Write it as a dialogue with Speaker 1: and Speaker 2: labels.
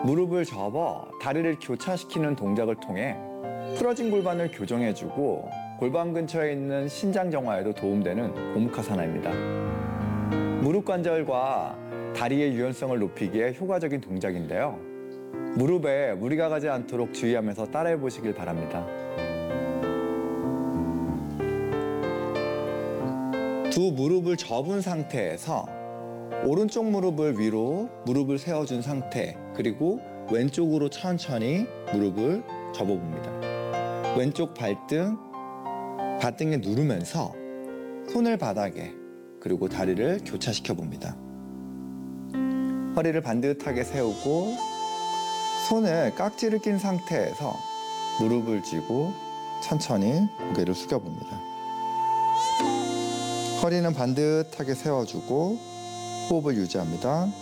Speaker 1: 무릎을 접어 다리를 교차시키는 동작을 통해 풀어진 골반을 교정해주고 골반 근처에 있는 신장 정화에도 도움되는 고무카사나입니다. 무릎 관절과 다리의 유연성을 높이기에 효과적인 동작인데요. 무릎에 무리가 가지 않도록 주의하면서 따라해 보시길 바랍니다. 두 무릎을 접은 상태에서 오른쪽 무릎을 위로 무릎을 세워준 상태, 그리고 왼쪽으로 천천히 무릎을 접어봅니다. 왼쪽 발등에 누르면서 손을 바닥에, 그리고 다리를 교차시켜 봅니다. 허리를 반듯하게 세우고 손을 깍지를 낀 상태에서 무릎을 쥐고 천천히 고개를 숙여봅니다. 허리는 반듯하게 세워주고 호흡을 유지합니다.